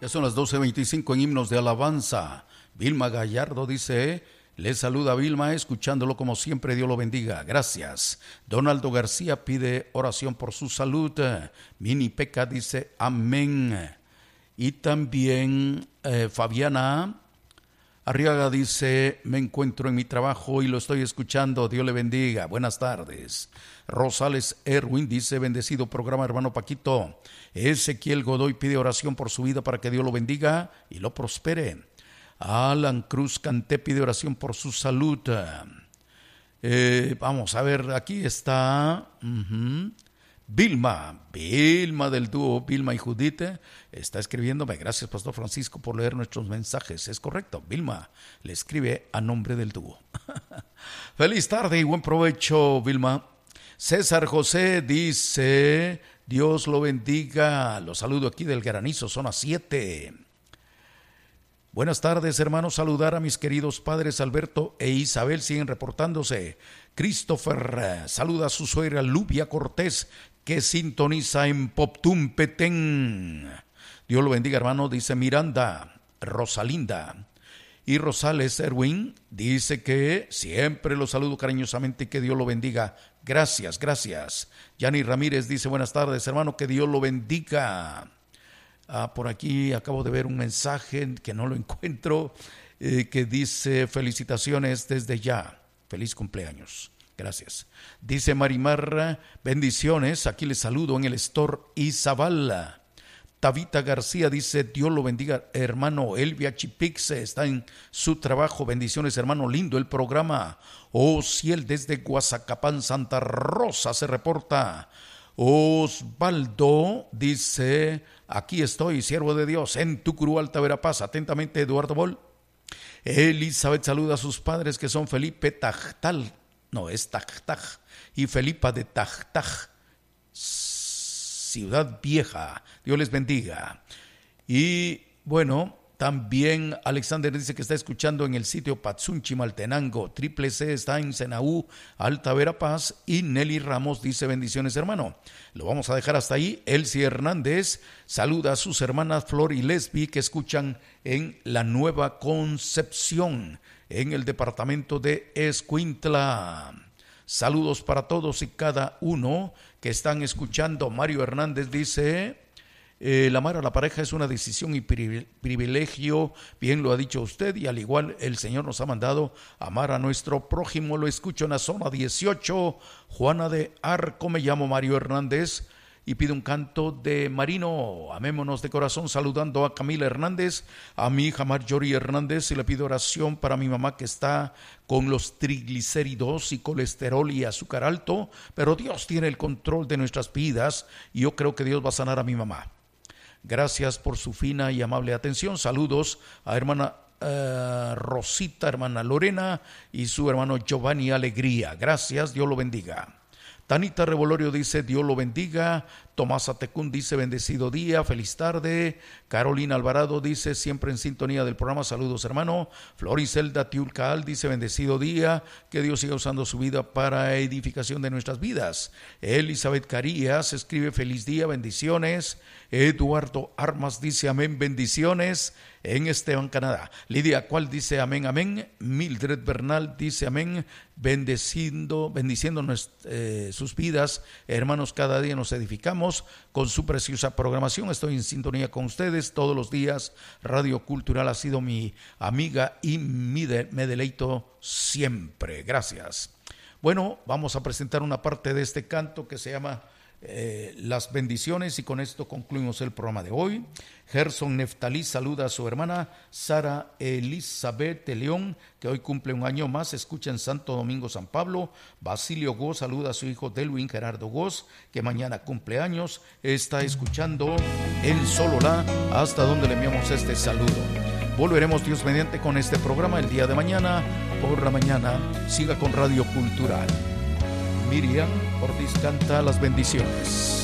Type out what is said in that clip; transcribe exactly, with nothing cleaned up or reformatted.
Ya son las doce veinticinco en Himnos de Alabanza. Vilma Gallardo dice, le saluda Vilma, escuchándolo como siempre, Dios lo bendiga. Gracias. Donaldo García pide oración por su salud. Mini Peca dice, amén. Y también eh, Fabiana Arriaga dice, me encuentro en mi trabajo y lo estoy escuchando, Dios le bendiga, buenas tardes. Rosales Erwin dice, bendecido programa hermano Paquito. Ezequiel Godoy pide oración por su vida para que Dios lo bendiga y lo prospere. Alan Cruz Canté pide oración por su salud. Eh, vamos a ver, aquí está... Uh-huh. Vilma, Vilma del dúo Vilma y Judith está escribiéndome, gracias Pastor Francisco por leer nuestros mensajes, es correcto, Vilma le escribe a nombre del dúo. Feliz tarde y buen provecho, Vilma. César José dice, Dios lo bendiga, los saludo aquí del Granizo, zona siete. Buenas tardes, hermanos, saludar a mis queridos padres Alberto e Isabel, siguen reportándose. Christopher saluda a su suegra Lubia Cortés, que sintoniza en Poptum Petén. Dios lo bendiga, hermano, dice Miranda Rosalinda. Y Rosales Erwin dice que siempre lo saludo cariñosamente y que Dios lo bendiga. Gracias, gracias. Yani Ramírez dice, buenas tardes, hermano, que Dios lo bendiga. Ah, por aquí acabo de ver un mensaje que no lo encuentro, eh, que dice, felicitaciones desde ya. Feliz cumpleaños. Gracias. Dice Marimar, bendiciones, aquí les saludo en el Store Izabala. Tabita García dice, Dios lo bendiga, hermano. Elvia Chipixe está en su trabajo, bendiciones, hermano, lindo el programa. Ociel desde Guazacapán, Santa Rosa se reporta. Osvaldo dice, aquí estoy, siervo de Dios, en Tucurú, Alta Verapaz, atentamente Eduardo Bol. Elizabeth saluda a sus padres que son Felipe Tajtal, no, es Tajtaj, y Felipa de Tajtaj, Ciudad Vieja. Dios les bendiga. Y bueno, también Alexander dice que está escuchando en el sitio Patsunchi Maltenango. Triple C está en Senaú, Alta Verapaz. Y Nelly Ramos dice, bendiciones, hermano. Lo vamos a dejar hasta ahí. Elsie Hernández saluda a sus hermanas Flor y Lesbi que escuchan en la Nueva Concepción, en el departamento de Escuintla. Saludos para todos y cada uno que están escuchando. Mario Hernández dice, eh, el amar a la pareja es una decisión y privilegio, bien lo ha dicho usted, y al igual el Señor nos ha mandado amar a nuestro prójimo. Lo escucho en la zona dieciocho, Juana de Arco. Me llamo Mario Hernández y pido un canto de Marino. Amémonos de corazón, saludando a Camila Hernández, a mi hija Marjorie Hernández, y le pido oración para mi mamá que está con los triglicéridos y colesterol y azúcar alto, pero Dios tiene el control de nuestras vidas y yo creo que Dios va a sanar a mi mamá. Gracias por su fina y amable atención. Saludos a hermana uh, Rosita, hermana Lorena y su hermano Giovanni Alegría. Gracias, Dios lo bendiga. Tanita Revolorio dice, Dios lo bendiga. Tomás Atecún dice, bendecido día, feliz tarde. Carolina Alvarado dice, siempre en sintonía del programa, saludos hermano. Floricelda Tiulcaal dice, bendecido día, que Dios siga usando su vida para edificación de nuestras vidas. Elizabeth Carías escribe, feliz día, bendiciones. Eduardo Armas dice, amén, bendiciones. En Esteban, Canadá. Lidia Cual dice, amén, amén. Mildred Bernal dice, amén, bendeciendo, bendiciendo nuestras, eh, sus vidas. Hermanos, cada día nos edificamos con su preciosa programación. Estoy en sintonía con ustedes todos los días. Radio Cultural ha sido mi amiga y mi de, me deleito siempre. Gracias. Bueno, vamos a presentar una parte de este canto que se llama Eh, las bendiciones, y con esto concluimos el programa de hoy. Gerson Neftalí saluda a su hermana Sara Elizabeth de León, que hoy cumple un año más, escucha en Santo Domingo, San Pablo. Basilio Goz saluda a su hijo Delwin Gerardo Goz, que mañana cumple años, está escuchando en Sololá, hasta donde le enviamos este saludo. Volveremos, Dios mediante, con este programa el día de mañana por la mañana. Siga con Radio Cultural. Miriam Ortiz canta las bendiciones.